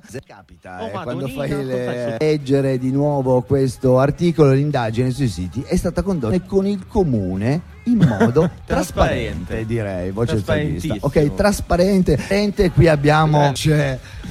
Capita quando leggere di nuovo questo articolo, l'indagine sui siti è stata condotta con il comune in modo trasparente, direi, voce il saggista. Ok, trasparente. Qui abbiamo